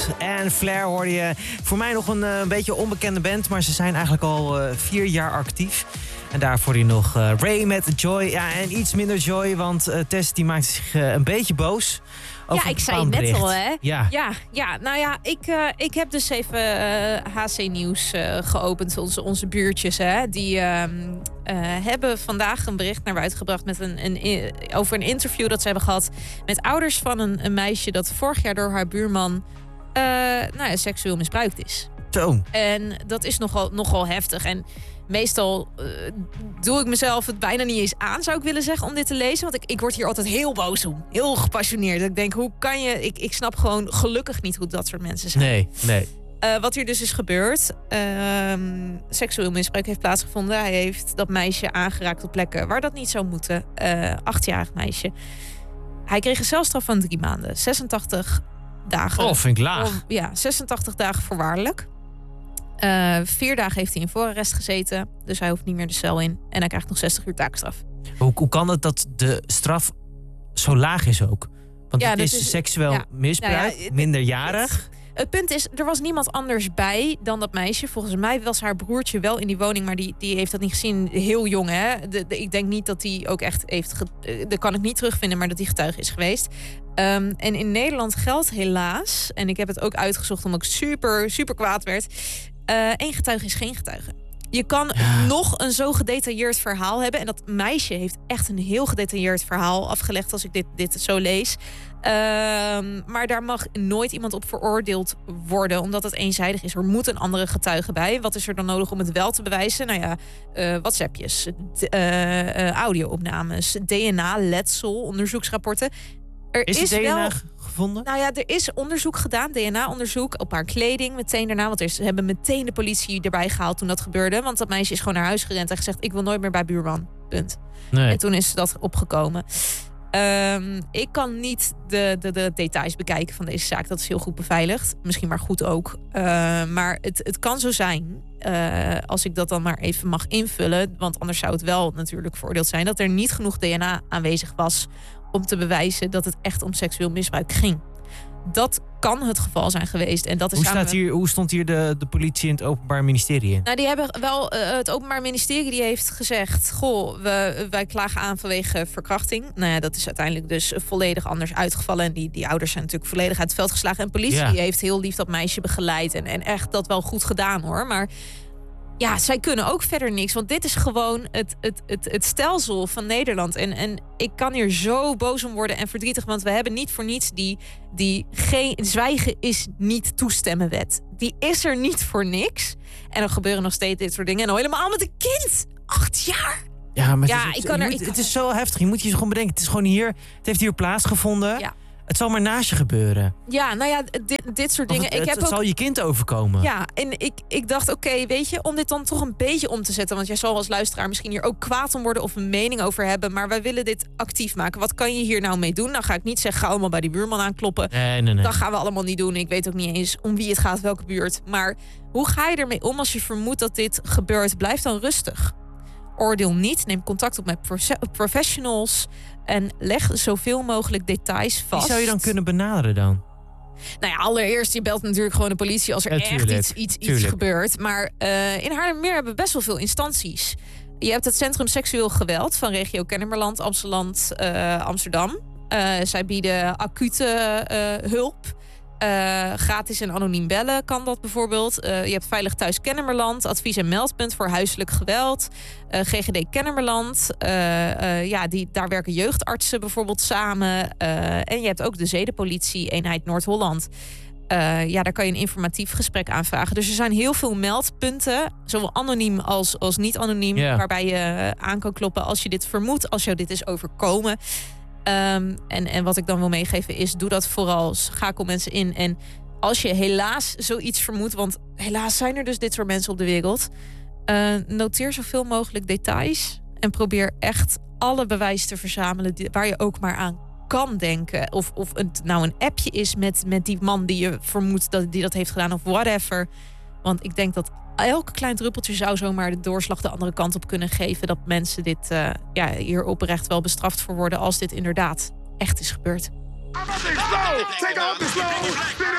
En Flair hoorde je. Voor mij nog een beetje onbekende band, maar ze zijn eigenlijk al 4 jaar actief. En daarvoor je nog Ray met Joy. Ja, en iets minder Joy, want Tess die maakt zich een beetje boos. Ja, ik zei het net al, hè? Ja. Nou ja, ik heb dus even HC Nieuws geopend. Onze buurtjes, hè? Die hebben vandaag een bericht naar buiten gebracht met over een interview dat ze hebben gehad met ouders van een meisje dat vorig jaar door haar buurman seksueel misbruikt is. Zo. En dat is nogal heftig. En meestal doe ik mezelf het bijna niet eens aan, zou ik willen zeggen, om dit te lezen. Want ik word hier altijd heel boos om. Heel gepassioneerd. Ik denk, hoe kan je... Ik snap gewoon gelukkig niet hoe dat soort mensen zijn. Nee. Wat hier dus is gebeurd. Seksueel misbruik heeft plaatsgevonden. Hij heeft dat meisje aangeraakt op plekken waar dat niet zou moeten. 8-jarig meisje. Hij kreeg een celstraf van 3 maanden. 86 dagen. Oh, vind ik laag. 86 dagen voorwaardelijk. 4 dagen heeft hij in voorarrest gezeten. Dus hij hoeft niet meer de cel in. En hij krijgt nog 60 uur taakstraf. Hoe kan het dat de straf zo laag is ook? Want het is seksueel misbruik, minderjarig. Het punt is, er was niemand anders bij dan dat meisje. Volgens mij was haar broertje wel in die woning, maar die heeft dat niet gezien. Heel jong, hè? Ik denk niet dat hij ook echt heeft... Dat kan ik niet terugvinden, maar dat hij getuige is geweest. En in Nederland geldt helaas... en ik heb het ook uitgezocht omdat ik super, super kwaad werd... 1 getuige is geen getuige. Je kan nog een zo gedetailleerd verhaal hebben. En dat meisje heeft echt een heel gedetailleerd verhaal afgelegd... als ik dit zo lees. Maar daar mag nooit iemand op veroordeeld worden... omdat het eenzijdig is. Er moet een andere getuige bij. Wat is er dan nodig om het wel te bewijzen? Nou ja, WhatsAppjes, audio-opnames, DNA, letsel, onderzoeksrapporten. Is het DNA gevonden? Nou ja, er is onderzoek gedaan, DNA-onderzoek op haar kleding meteen daarna. Want ze hebben meteen de politie erbij gehaald toen dat gebeurde. Want dat meisje is gewoon naar huis gerend en gezegd... ik wil nooit meer bij buurman, punt. Nee. En toen is dat opgekomen. Ik kan niet de details bekijken van deze zaak. Dat is heel goed beveiligd. Misschien maar goed ook. Maar het kan zo zijn, als ik dat dan maar even mag invullen... want anders zou het wel natuurlijk veroordeeld zijn... dat er niet genoeg DNA aanwezig was... om te bewijzen dat het echt om seksueel misbruik ging. Dat kan het geval zijn geweest. En dat is hoe stond hier de politie in het Openbaar Ministerie in? Nou, die hebben wel... het Openbaar Ministerie die heeft gezegd... goh, wij klagen aan vanwege verkrachting. Nou ja, dat is uiteindelijk dus volledig anders uitgevallen. En die ouders zijn natuurlijk volledig uit het veld geslagen. En politie heeft heel lief dat meisje begeleid. En echt dat wel goed gedaan, hoor. Maar... ja, zij kunnen ook verder niks. Want dit is gewoon het stelsel van Nederland. En ik kan hier zo boos om worden en verdrietig. Want we hebben niet voor niets die geen zwijgen is niet toestemmen wet. Die is er niet voor niks. En er gebeuren nog steeds dit soort dingen. En al helemaal met een kind. 8 jaar. Ja, maar het is zo heftig. Je moet je gewoon bedenken. Het is gewoon hier. Het heeft hier plaatsgevonden. Ja. Het zal maar naast je gebeuren. Ja, nou ja, dit soort dingen. Het zal je kind overkomen. Ja, en ik dacht, oké, weet je, om dit dan toch een beetje om te zetten. Want jij zal als luisteraar misschien hier ook kwaad om worden of een mening over hebben. Maar wij willen dit actief maken. Wat kan je hier nou mee doen? Dan ga ik niet zeggen, ga allemaal bij die buurman aankloppen. Nee. Dat gaan we allemaal niet doen. Ik weet ook niet eens om wie het gaat, welke buurt. Maar hoe ga je ermee om als je vermoedt dat dit gebeurt? Blijf dan rustig. Oordeel niet, neem contact op met professionals en leg zoveel mogelijk details vast. Wie zou je dan kunnen benaderen dan? Nou ja, allereerst, je belt natuurlijk gewoon de politie als er echt iets gebeurt. Maar in Haarlemmermeer hebben we best wel veel instanties. Je hebt het Centrum Seksueel Geweld van regio Kennemerland, Amsterdam. Zij bieden acute hulp. Gratis en anoniem bellen kan dat bijvoorbeeld. Je hebt Veilig Thuis Kennemerland, advies- en meldpunt voor huiselijk geweld. GGD Kennemerland. Daar werken jeugdartsen bijvoorbeeld samen. En je hebt ook de zedenpolitie, eenheid Noord-Holland. Daar kan je een informatief gesprek aanvragen. Dus er zijn heel veel meldpunten, zowel anoniem als niet anoniem, waarbij je aan kan kloppen als je dit vermoedt, als jou dit is overkomen. En wat ik dan wil meegeven is, doe dat vooral. Schakel mensen in. En als je helaas zoiets vermoedt, want helaas zijn er dus dit soort mensen op de wereld. Noteer zoveel mogelijk details. En probeer echt alle bewijs te verzamelen waar je ook maar aan kan denken. Of het nou een appje is met die man die je vermoedt die dat heeft gedaan of whatever. Want ik denk dat elke klein druppeltje zou zomaar de doorslag de andere kant op kunnen geven. Dat mensen dit hier oprecht wel bestraft voor worden als dit inderdaad echt is gebeurd.